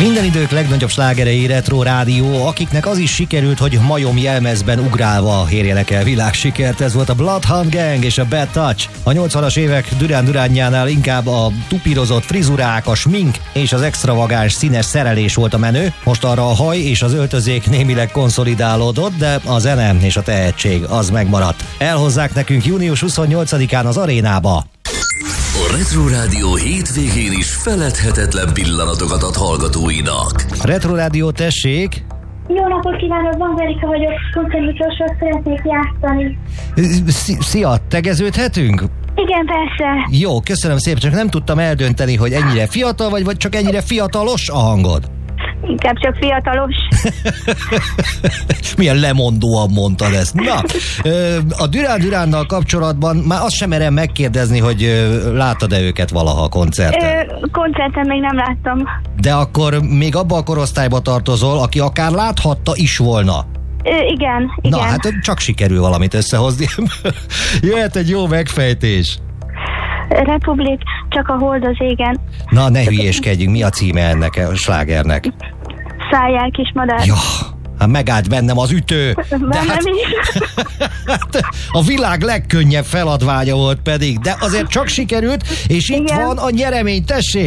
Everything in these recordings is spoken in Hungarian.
Minden idők legnagyobb slágerei Retro Rádió, akiknek az is sikerült, hogy majom jelmezben ugrálva érjenek el világsikert. Ez volt a Bloodhound Gang és a Bad Touch. A 80-as évek Duran Duranjánál inkább a tupírozott frizurák, a smink és az extravagáns színes szerelés volt a menő. Most arra a haj és az öltözék némileg konszolidálódott, de a zene és a tehetség az megmaradt. Elhozzák nekünk június 28-án az arénába. A Retro Rádió hétvégén is feledhetetlen pillanatokat ad hallgatóinak. Retro Rádió, tessék! Jó napot kívánok, Van Erika vagyok, koncertműsorosról szeretnék játszani. Szia, tegeződhetünk? Igen, persze. Jó, köszönöm szépen, csak nem tudtam eldönteni, hogy ennyire fiatal vagy csak ennyire fiatalos a hangod? Inkább csak fiatalos. Milyen lemondóan mondtad ezt. Na, a Duran Durannal kapcsolatban már azt sem merem megkérdezni, hogy láttad-e őket valaha a koncerten? Koncerten még nem láttam. De akkor még abba a korosztályba tartozol, aki akár láthatta is volna. Igen. Na, hát csak sikerül valamit összehozni. Jöhet egy jó megfejtés. Republik, csak a hold az égen. Na, ne hülyéskedjünk, mi a címe ennek a slágernek? Szálljál, kis madár. Ja, hát megállt bennem az ütő. Bennem is. A világ legkönnyebb feladványa volt pedig, de azért csak sikerült, és itt igen. Van a nyeremény, tessék!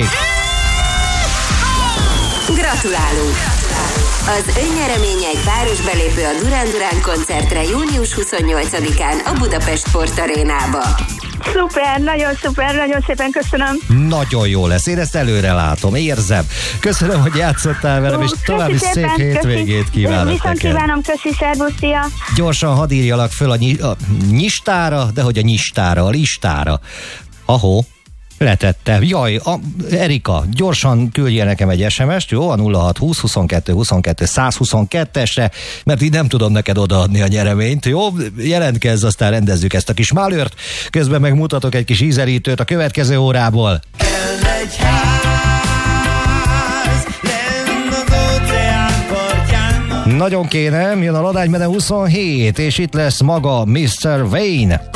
Gratulálunk! Az önnyereménye egy városbelépő a Duran Duran koncertre június 28-án a Budapest Sport Arénába. Szuper, nagyon szépen köszönöm. Nagyon jó lesz, én ezt előre látom, érzem. Köszönöm, hogy játszottál velem, és további szép hétvégét kívánok. Viszont kívánom, köszi, szervusz, szia. Gyorsan hadd írjalak föl a nyistára, de hogy a nyistára, a listára. Ahó, letette. Jaj, Erika, gyorsan küldje nekem egy SMS-t, jó? A 0620 22 22 122-esre, mert így nem tudom neked odaadni a nyereményt, jó? Jelentkezz, aztán rendezzük ezt a kis málőrt, közben megmutatok egy kis ízelítőt a következő órából. Nagyon kéne, jön a Ladánymene 27, és itt lesz maga Mr. Wayne.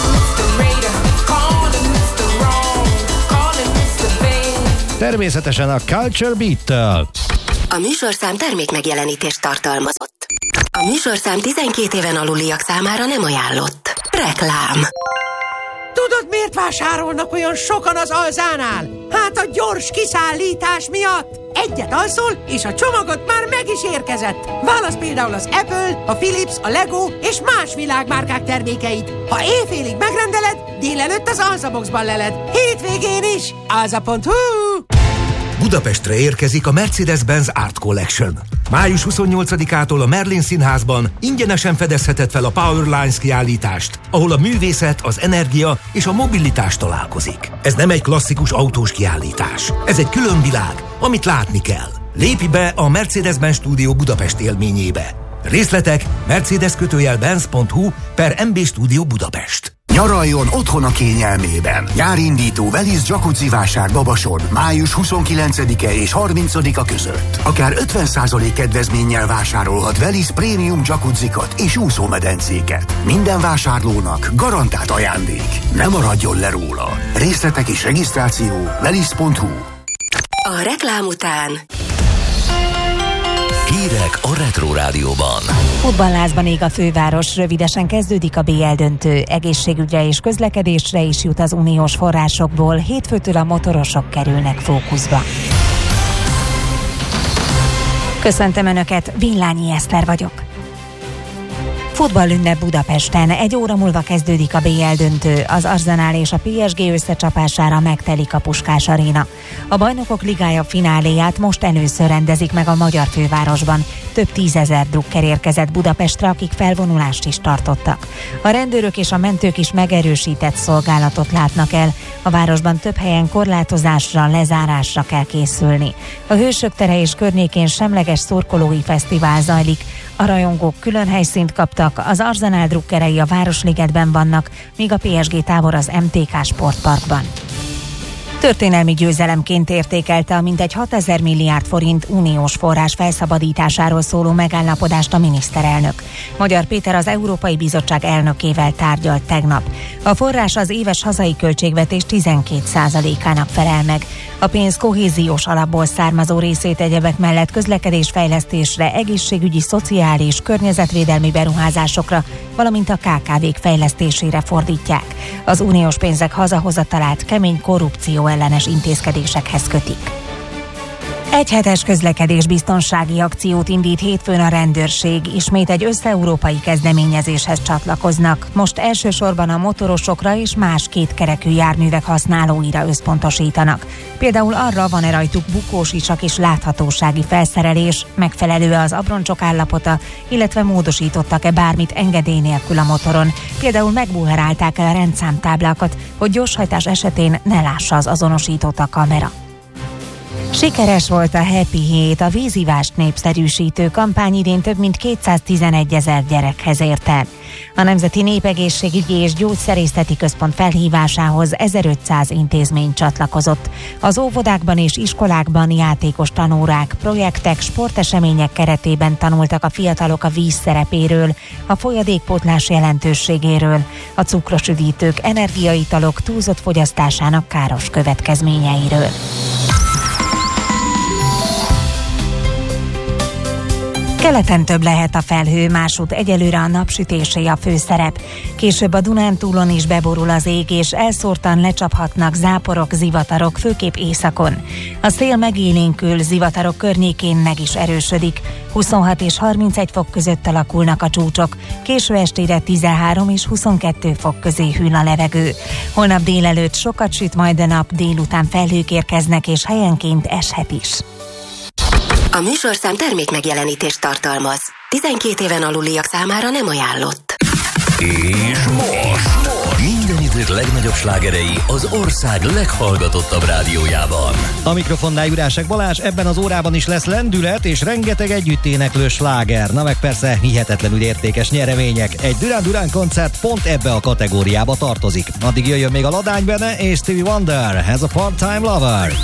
Természetesen a Culture Beat-től. A műsorszám termékmegjelenítést tartalmazott. A műsorszám 12 éven aluliak számára nem ajánlott. Reklám. Tudod, miért vásárolnak olyan sokan az Alzánál? Hát a gyors kiszállítás miatt. Egyet alszol, és a csomagot már meg is érkezett. Válasz például az Apple, a Philips, a Lego és más világmárkák termékeit. Ha éjfélig megrendeled, délelőtt az Alzaboxban leled. Hétvégén is. Alza.hu. Budapestre érkezik a Mercedes-Benz Art Collection. Május 28-ától a Merlin Színházban ingyenesen fedezheted fel a Powerlines kiállítást, ahol a művészet, az energia és a mobilitás találkozik. Ez nem egy klasszikus autós kiállítás. Ez egy külön világ, amit látni kell. Lépj be a Mercedes-Benz Stúdió Budapest élményébe. Részletek mercedes-benz.hu/MB Stúdió Budapest. Nyaraljon otthon a kényelmében. Nyárindító Velisz Jacuzzi vásár Babason május 29-e és 30-a között. Akár 50% kedvezménnyel vásárolhat Velisz prémium jacuzzikat és úszómedencéket. Minden vásárlónak garantált ajándék. Ne maradjon le róla. Részletek és regisztráció velisz.hu. A reklám után Hírek a Retro Rádióban. Futballázban ég a főváros, rövidesen kezdődik a BL döntő. Egészségügyre és közlekedésre is jut az uniós forrásokból, hétfőtől a motorosok kerülnek fókuszba. Köszöntöm Önöket, Villányi Eszter vagyok. Futballünnep Budapesten. 1 óra múlva kezdődik a BL döntő. Az Arsenal és a PSG összecsapására megtelik a Puskás Aréna. A Bajnokok Ligája fináléját most először rendezik meg a magyar fővárosban. Több 10 000 drukker érkezett Budapestre, akik felvonulást is tartottak. A rendőrök és a mentők is megerősített szolgálatot látnak el. A városban több helyen korlátozásra, lezárásra kell készülni. A Hősök tere és környékén semleges szurkolói fesztivál zajlik. A rajongók külön helyszínt kaptak, az Arsenal drukkerei a Városligetben vannak, míg a PSG tábor az MTK Sportparkban. Történelmi győzelemként értékelte a mintegy 6000 milliárd forint uniós forrás felszabadításáról szóló megállapodást a miniszterelnök. Magyar Péter az Európai Bizottság elnökével tárgyalt tegnap. A forrás az éves hazai költségvetés 12%-ának felel meg. A pénz kohéziós alapból származó részét egyebek mellett közlekedésfejlesztésre, egészségügyi, szociális, környezetvédelmi beruházásokra, valamint a KKV-k fejlesztésére fordítják. Az uniós pénzek hazahozatalát kemény korrupció ellenes intézkedésekhez kötik. Egyhetes közlekedésbiztonsági akciót indít hétfőn a rendőrség, ismét egy összeurópai kezdeményezéshez csatlakoznak. Most elsősorban a motorosokra és más kétkerekű járművek használóira összpontosítanak. Például arra, van-e rajtuk bukósisak és láthatósági felszerelés, megfelelő az abroncsok állapota, illetve módosítottak-e bármit engedély nélkül a motoron. Például megbuherálták-e a rendszámtáblákat, hogy gyorshajtás esetén ne lássa az azonosítót a kamera. Sikeres volt a Happy Hét, a vízivást népszerűsítő kampány idén több mint 211 000 gyerekhez ért el. A Nemzeti Népegészségügyi és Gyógyszerészeti Központ felhívásához 1500 intézmény csatlakozott. Az óvodákban és iskolákban játékos tanórák, projektek, sportesemények keretében tanultak a fiatalok a víz szerepéről, a folyadékpótlás jelentőségéről, a cukros üdítők, energiaitalok túlzott fogyasztásának káros következményeiről. Keleten több lehet a felhő, másút egyelőre a napsütésé a főszerep. Később a Dunántúlon is beborul az ég, és elszórtan lecsaphatnak záporok, zivatarok, főképp északon. A szél megélénkül, zivatarok környékén meg is erősödik. 26 és 31 fok között alakulnak a csúcsok. Késő estére 13 és 22 fok közé hűl a levegő. Holnap délelőtt sokat süt majd a nap, délután felhők érkeznek, és helyenként eshet is. A műsorszám termékmegjelenítést tartalmaz. 12 éven aluliak számára nem ajánlott. És most minden idők legnagyobb slágerei az ország leghallgatottabb rádiójában. A mikrofonnál Jurásek Balázs, ebben az órában is lesz lendület és rengeteg együtt éneklő sláger. Na meg persze hihetetlenül értékes nyeremények. Egy Duran Duran koncert pont ebbe a kategóriába tartozik. Addig jöjjön még a Ladány Bene és Stevie Wonder, Has a Part-Time Lover.